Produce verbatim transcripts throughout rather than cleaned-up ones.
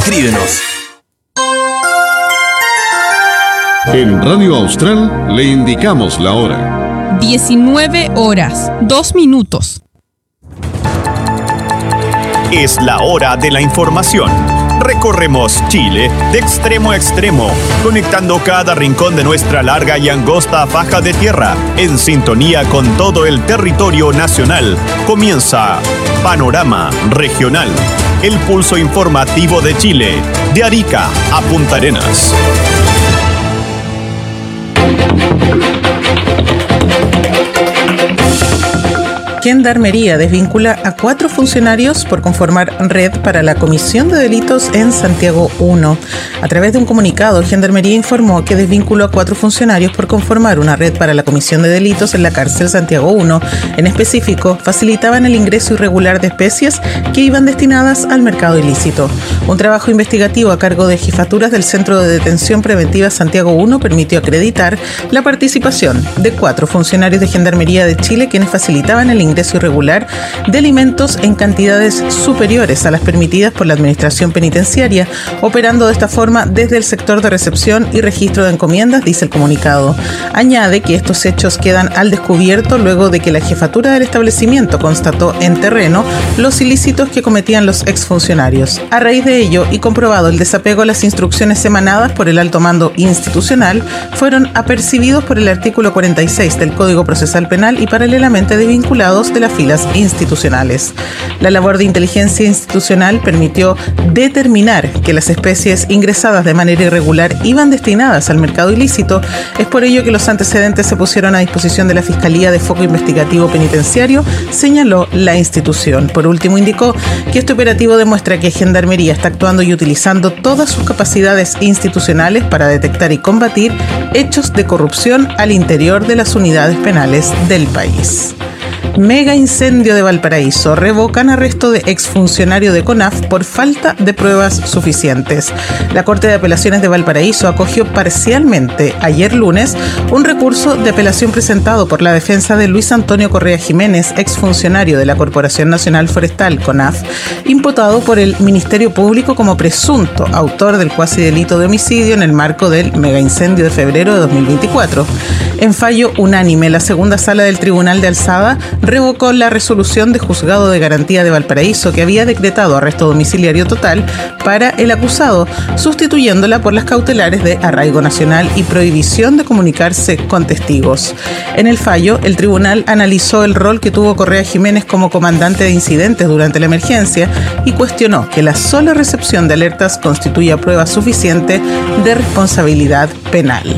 Escríbenos. En Radio Austral le indicamos la hora. diecinueve horas, dos minutos. Es la hora de la información. Recorremos Chile de extremo a extremo, conectando cada rincón de nuestra larga y angosta faja de tierra, en sintonía con todo el territorio nacional. Comienza Panorama Regional, el pulso informativo de Chile, de Arica a Punta Arenas. Gendarmería desvincula a cuatro funcionarios por conformar red para la comisión de delitos en Santiago uno. A través de un comunicado, Gendarmería informó que desvinculó a cuatro funcionarios por conformar una red para la comisión de delitos en la cárcel Santiago uno. En específico, facilitaban el ingreso irregular de especies que iban destinadas al mercado ilícito. Un trabajo investigativo a cargo de jefaturas del Centro de Detención Preventiva Santiago uno permitió acreditar la participación de cuatro funcionarios de Gendarmería de Chile quienes facilitaban el ingreso ingreso irregular de alimentos en cantidades superiores a las permitidas por la Administración Penitenciaria, operando de esta forma desde el sector de recepción y registro de encomiendas, dice el comunicado. Añade que estos hechos quedan al descubierto luego de que la jefatura del establecimiento constató en terreno los ilícitos que cometían los exfuncionarios. A raíz de ello, y comprobado el desapego a las instrucciones emanadas por el alto mando institucional, fueron apercibidos por el artículo cuarenta y seis del Código Procesal Penal y paralelamente desvinculados de las filas institucionales. La labor de inteligencia institucional permitió determinar que las especies ingresadas de manera irregular iban destinadas al mercado ilícito. Es por ello que los antecedentes se pusieron a disposición de la Fiscalía de Foco Investigativo Penitenciario, señaló la institución. Por último, indicó que este operativo demuestra que Gendarmería está actuando y utilizando todas sus capacidades institucionales para detectar y combatir hechos de corrupción al interior de las unidades penales del país. Mega incendio de Valparaíso. Revocan arresto de exfuncionario de CONAF por falta de pruebas suficientes. La Corte de Apelaciones de Valparaíso acogió parcialmente ayer lunes un recurso de apelación presentado por la defensa de Luis Antonio Correa Jiménez, exfuncionario de la Corporación Nacional Forestal, CONAF, imputado por el Ministerio Público como presunto autor del cuasi delito de homicidio en el marco del mega incendio de febrero de dos mil veinticuatro. En fallo unánime, la segunda sala del Tribunal de Alzada revocó la resolución de Juzgado de Garantía de Valparaíso que había decretado arresto domiciliario total para el acusado, sustituyéndola por las cautelares de arraigo nacional y prohibición de comunicarse con testigos. En el fallo, el tribunal analizó el rol que tuvo Correa Jiménez como comandante de incidentes durante la emergencia y cuestionó que la sola recepción de alertas constituya prueba suficiente de responsabilidad penal.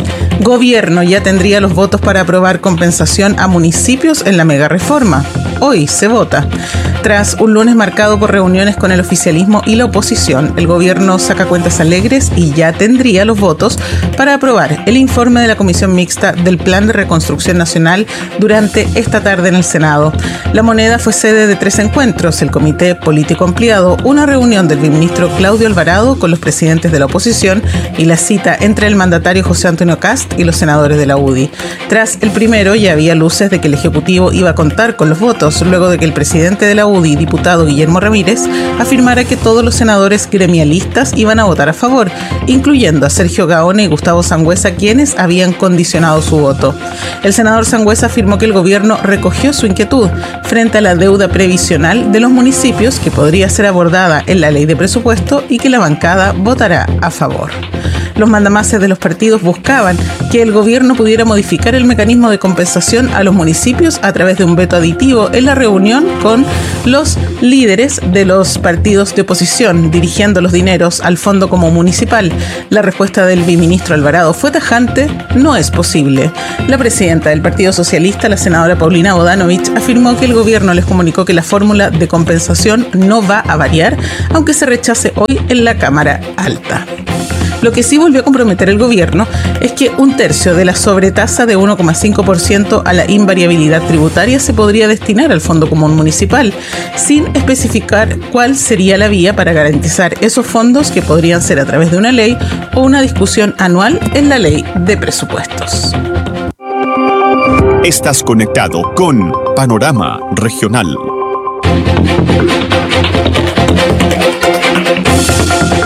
Gobierno ya tendría los votos para aprobar compensación a municipios en la megareforma. Hoy se vota. Tras un lunes marcado por reuniones con el oficialismo y la oposición, el gobierno saca cuentas alegres y ya tendría los votos para aprobar el informe de la Comisión Mixta del Plan de Reconstrucción Nacional durante esta tarde en el Senado. La Moneda fue sede de tres encuentros: el Comité Político Ampliado, una reunión del ministro Claudio Alvarado con los presidentes de la oposición y la cita entre el mandatario José Antonio Kast y los senadores de la U D I. Tras el primero, ya había luces de que el Ejecutivo iba a contar con los votos, luego de que el presidente de la U D I, diputado Guillermo Ramírez, afirmara que todos los senadores gremialistas iban a votar a favor, incluyendo a Sergio Gaona y Gustavo Sangüesa, quienes habían condicionado su voto. El senador Sangüesa afirmó que el gobierno recogió su inquietud frente a la deuda previsional de los municipios que podría ser abordada en la ley de presupuesto y que la bancada votará a favor. Los mandamases de los partidos buscaban que el gobierno pudiera modificar el mecanismo de compensación a los municipios a través de un veto aditivo en la reunión con los líderes de los partidos de oposición, dirigiendo los dineros al fondo como municipal. La respuesta del viceministro Alvarado fue tajante: no es posible. La presidenta del Partido Socialista, la senadora Paulina Bodanovich, afirmó que el gobierno les comunicó que la fórmula de compensación no va a variar, aunque se rechace hoy en la Cámara Alta. Lo que sí volvió a comprometer el gobierno es que un tercio de la sobretasa de uno coma cinco por ciento a la invariabilidad tributaria se podría destinar al Fondo Común Municipal, sin especificar cuál sería la vía para garantizar esos fondos, que podrían ser a través de una ley o una discusión anual en la ley de presupuestos. Estás conectado con Panorama Regional.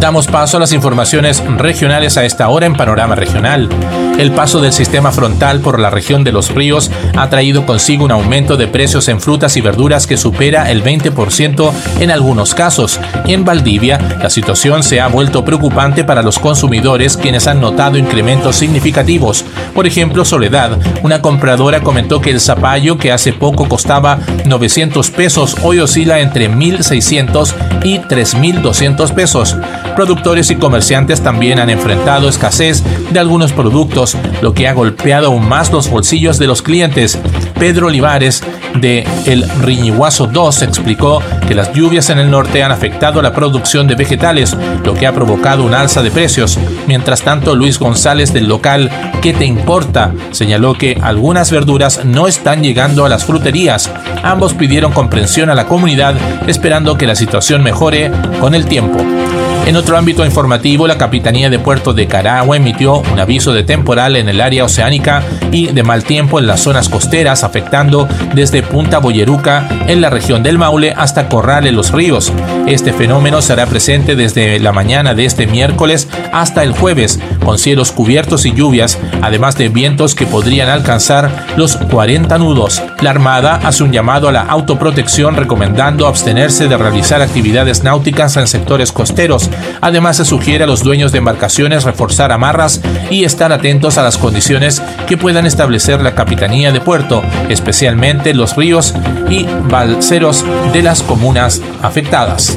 Damos paso a las informaciones regionales a esta hora en Panorama Regional. El paso del sistema frontal por la región de Los Ríos ha traído consigo un aumento de precios en frutas y verduras que supera el veinte por ciento en algunos casos. En Valdivia, la situación se ha vuelto preocupante para los consumidores, quienes han notado incrementos significativos. Por ejemplo, Soledad, una compradora, comentó que el zapallo, que hace poco costaba novecientos pesos, hoy oscila entre mil seiscientos y tres mil doscientos pesos. Productores y comerciantes también han enfrentado escasez de algunos productos, lo que ha golpeado aún más los bolsillos de los clientes. Pedro Olivares, de El Riñiguazo dos, explicó que las lluvias en el norte han afectado la producción de vegetales, lo que ha provocado un alza de precios. Mientras tanto, Luis González, del local ¿Qué te importa?, señaló que algunas verduras no están llegando a las fruterías. Ambos pidieron comprensión a la comunidad, esperando que la situación mejore con el tiempo. En otro ámbito informativo, la Capitanía de Puerto de Carahue emitió un aviso de temporal en el área oceánica y de mal tiempo en las zonas costeras, afectando desde Punta Boyeruca en la región del Maule hasta Corral en Los Ríos. Este fenómeno será presente desde la mañana de este miércoles hasta el jueves, con cielos cubiertos y lluvias, además de vientos que podrían alcanzar los cuarenta nudos. La Armada hace un llamado a la autoprotección, recomendando abstenerse de realizar actividades náuticas en sectores costeros. Además, se sugiere a los dueños de embarcaciones reforzar amarras y estar atentos a las condiciones que puedan establecer la Capitanía de Puerto, especialmente los ríos y balseros de las comunas afectadas.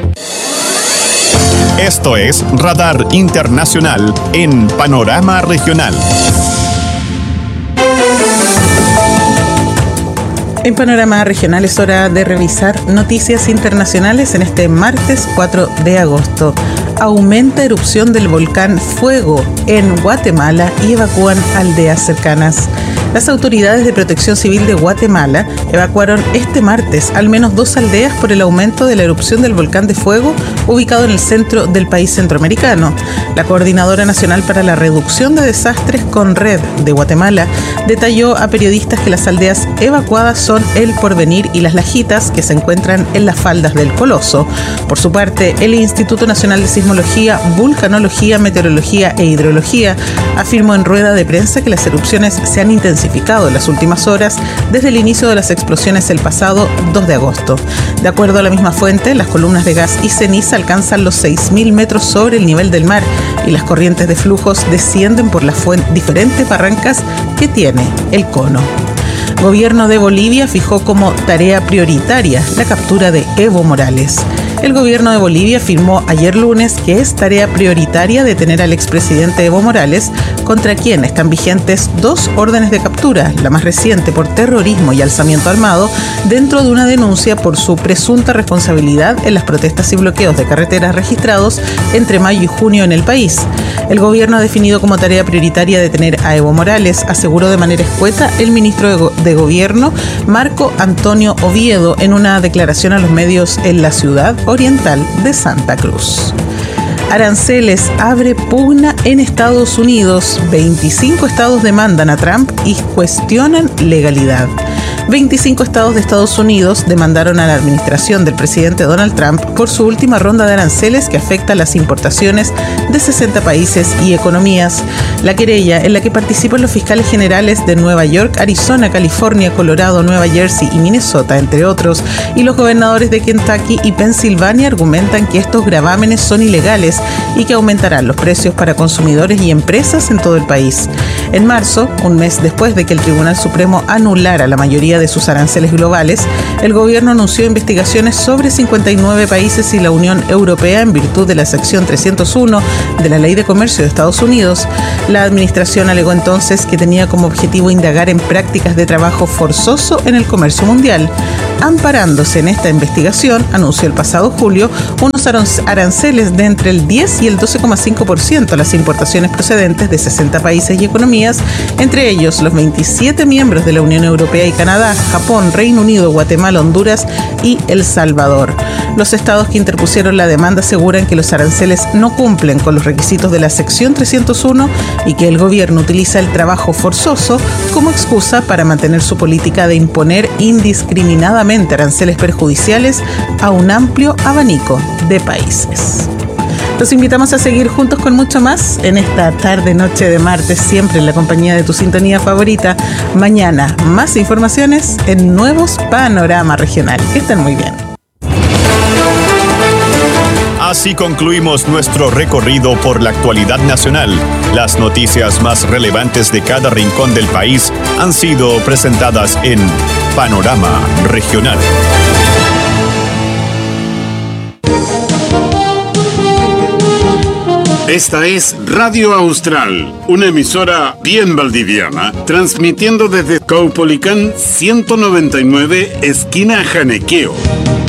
Esto es Radar Internacional en Panorama Regional. En Panorama Regional es hora de revisar noticias internacionales en este martes cuatro de agosto. Aumenta erupción del volcán Fuego en Guatemala y evacúan aldeas cercanas. Las autoridades de Protección Civil de Guatemala evacuaron este martes al menos dos aldeas por el aumento de la erupción del volcán de Fuego ubicado en el centro del país centroamericano. La Coordinadora Nacional para la Reducción de Desastres, CONRED, de Guatemala, detalló a periodistas que las aldeas evacuadas son El Porvenir y Las Lajitas, que se encuentran en las faldas del Coloso. Por su parte, el Instituto Nacional de Sismología, Vulcanología, Meteorología e Hidrología afirmó en rueda de prensa que las erupciones se han intensificado en las últimas horas desde el inicio de las explosiones el pasado dos de agosto. De acuerdo a la misma fuente, las columnas de gas y ceniza alcanzan los seis mil metros sobre el nivel del mar y las corrientes de flujos descienden por las diferentes barrancas que tiene el cono. Gobierno de Bolivia fijó como tarea prioritaria la captura de Evo Morales. El gobierno de Bolivia afirmó ayer lunes que es tarea prioritaria detener al expresidente Evo Morales, contra quien están vigentes dos órdenes de captura, la más reciente por terrorismo y alzamiento armado, dentro de una denuncia por su presunta responsabilidad en las protestas y bloqueos de carreteras registrados entre mayo y junio en el país. El gobierno ha definido como tarea prioritaria detener a Evo Morales, aseguró de manera escueta el ministro de, Go- de Gobierno, Marco Antonio Oviedo, en una declaración a los medios en la ciudad oriental de Santa Cruz. Aranceles abre pugna en Estados Unidos. veinticinco estados demandan a Trump y cuestionan legalidad. veinticinco estados de Estados Unidos demandaron a la administración del presidente Donald Trump por su última ronda de aranceles que afecta a las importaciones de sesenta países y economías. La querella, en la que participan los fiscales generales de Nueva York, Arizona, California, Colorado, Nueva Jersey y Minnesota, entre otros, y los gobernadores de Kentucky y Pensilvania, argumentan que estos gravámenes son ilegales y que aumentarán los precios para consumidores y empresas en todo el país. En marzo, un mes después de que el Tribunal Supremo anulara la mayoría de sus aranceles globales, el gobierno anunció investigaciones sobre cincuenta y nueve países y la Unión Europea en virtud de la sección trescientos uno de la Ley de Comercio de Estados Unidos. La administración alegó entonces que tenía como objetivo indagar en prácticas de trabajo forzoso en el comercio mundial. Amparándose en esta investigación, anunció el pasado julio unos aranceles de entre el diez y el doce coma cinco por ciento a las importaciones procedentes de sesenta países y economías, entre ellos los veintisiete miembros de la Unión Europea y Canadá, Japón, Reino Unido, Guatemala, Honduras y El Salvador. Los estados que interpusieron la demanda aseguran que los aranceles no cumplen con los requisitos de la sección trescientos uno y que el gobierno utiliza el trabajo forzoso como excusa para mantener su política de imponer indiscriminadamente aranceles perjudiciales a un amplio abanico de países. Los invitamos a seguir juntos con mucho más en esta tarde, noche de martes, siempre en la compañía de tu sintonía favorita. Mañana, más informaciones en Nuevos Panorama Regional. Que estén muy bien. Así concluimos nuestro recorrido por la actualidad nacional. Las noticias más relevantes de cada rincón del país han sido presentadas en Panorama Regional. Esta es Radio Austral, una emisora bien valdiviana, transmitiendo desde Caupolicán ciento noventa y nueve, esquina Janequeo.